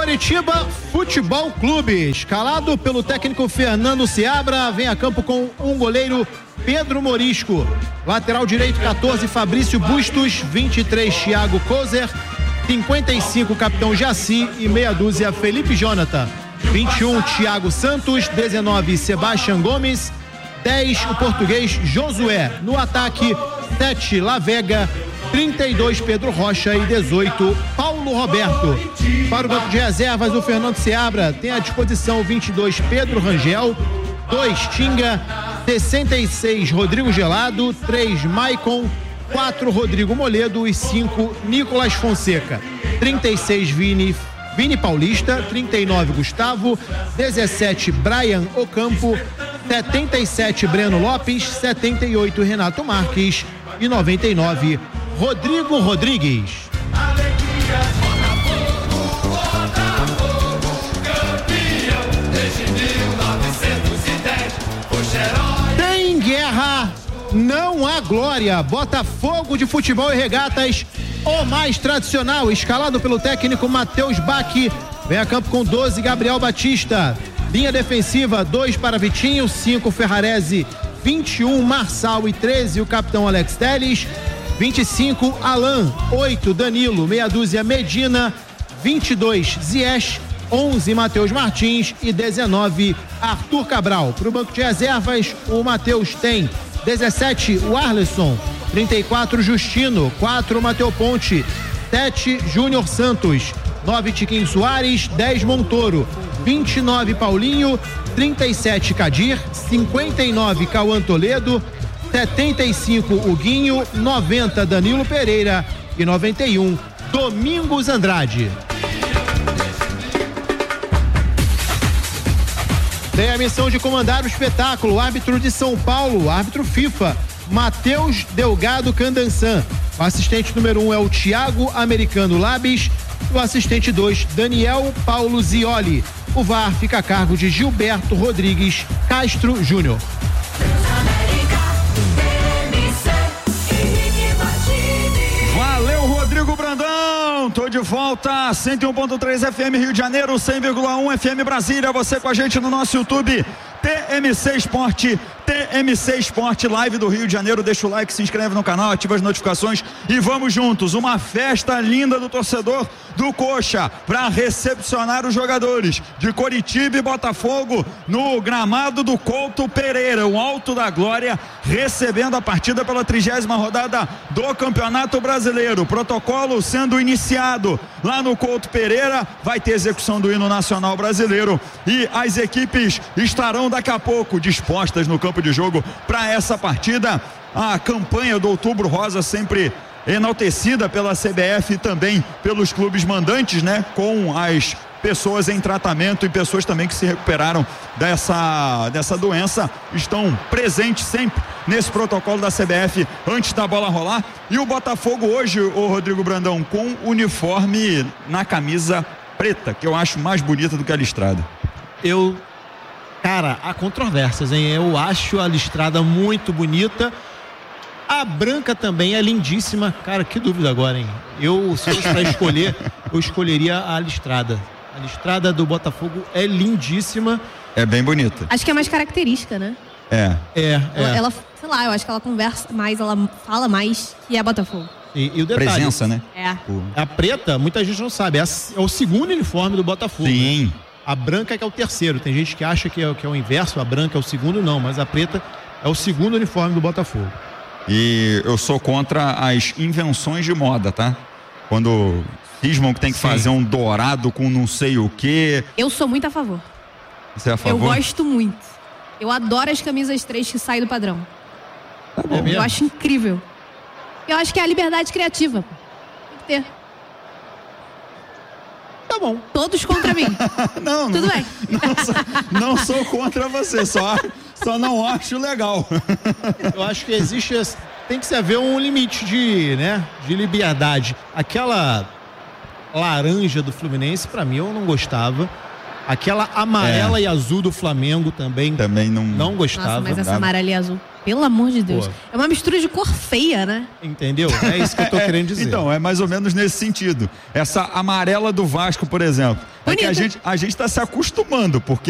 Coritiba Futebol Clube, escalado pelo técnico Fernando Seabra, vem a campo com um goleiro, Pedro Morisco. Lateral direito 14, Fabrício Bustos. 23, Thiago Kozer. 55, capitão Jaci. E meia dúzia, Felipe Jonathan. 21, Thiago Santos. 19, Sebastião Gomes. 10, o português Josué. No ataque, 7, Lavega. 32, Pedro Rocha. E 18, Paulo Roberto. Para o banco de reservas, o Fernando Seabra tem à disposição 22, Pedro Rangel. 2, Tinga. 66, Rodrigo Gelado. 3, Maicon. 4, Rodrigo Moledo. E 5, Nicolas Fonseca. 36, Vini Paulista. 39, Gustavo. 17, Brian Ocampo. 77, Breno Lopes. 78, Renato Marques. E 99, Rodrigo Rodrigues. Tem guerra, não há glória. Botafogo de Futebol e Regatas, o mais tradicional, escalado pelo técnico Matheus Bach. Vem a campo com 12, Gabriel Batista. Linha defensiva, 2 para Vitinho, 5, Ferrarese. 21, Marçal. E 13, o capitão Alex Telles. 25, Alan. 8, Danilo. Meia dúzia, Medina. 22, Ziyech. 11, Matheus Martins. E 19, Arthur Cabral. Para o banco de reservas, o Matheus tem 17, o Arleson. 34, Justino. 4, Mateu Ponte. 7, Júnior Santos. 9, Tiquinho Soares. 10, Montoro. 29, Paulinho. 37, Cadir. 59, Cauã Toledo. 75, Huguinho. 90, Danilo Pereira. E 91, Domingos Andrade. Tem a missão de comandar o espetáculo, o árbitro de São Paulo, árbitro FIFA, Matheus Delgado Candansan. O assistente número 1 é o Thiago Americano Labis. O assistente 2, Daniel Paulo Zioli. O VAR fica a cargo de Gilberto Rodrigues Castro Júnior. Valeu, Rodrigo Brandão. Tô de volta, 101.3 FM Rio de Janeiro, 100,1 FM Brasília. Você com a gente no nosso YouTube, TMC Esporte, TMC Esporte Live do Rio de Janeiro. Deixa o like, se inscreve no canal, ativa as notificações e vamos juntos. Uma festa linda do torcedor do Coxa para recepcionar os jogadores de Coritiba e Botafogo no gramado do Couto Pereira, o Alto da Glória, recebendo a partida pela 30ª rodada do Campeonato Brasileiro. Protocolo sendo iniciado lá no Couto Pereira, vai ter execução do hino nacional brasileiro e as equipes estarão daqui a pouco dispostas no campo de jogo para essa partida. A campanha do Outubro Rosa sempre enaltecida pela CBF e também pelos clubes mandantes, né? Com as pessoas em tratamento e pessoas também que se recuperaram dessa doença, estão presentes sempre nesse protocolo da CBF antes da bola rolar. E o Botafogo hoje, o Rodrigo Brandão, com uniforme na camisa preta, que eu acho mais bonita do que a listrada. Cara, há controvérsias, hein? Eu acho a listrada muito bonita. A branca também é lindíssima. Cara, que dúvida agora, hein? Se fosse pra escolher, eu escolheria a listrada. A listrada do Botafogo é lindíssima. É bem bonita. Acho que é mais característica, né? Ela, sei lá, eu acho que ela conversa mais, ela fala mais que é Botafogo. E o detalhe, presença, né? A preta, muita gente não sabe, é o segundo uniforme do Botafogo. Sim. Né? A branca que é o terceiro. Tem gente que acha que é o inverso, a branca é o segundo, não. Mas a preta é o segundo uniforme do Botafogo. E eu sou contra as invenções de moda, tá? Quando cismam que tem que fazer um dourado com não sei o quê. Eu sou muito a favor. Você é a favor? Eu gosto muito. Eu adoro as camisas 3 que saem do padrão. Tá bom. Eu acho incrível. Eu acho que é a liberdade criativa. Tem que ter. Tá bom. Todos contra mim. Não, tudo bem. Não sou contra você, só não acho legal. Eu acho que tem que se haver um limite de liberdade. Aquela laranja do Fluminense, pra mim, eu não gostava. Aquela amarela e azul do Flamengo também não gostava. Nossa, mas essa amarela e azul. Pelo amor de Deus. Pô. É uma mistura de cor feia, né? Entendeu? É isso que eu tô querendo dizer. Então, é mais ou menos nesse sentido. Essa amarela do Vasco, por exemplo. É que Bonita. a gente tá se acostumando, porque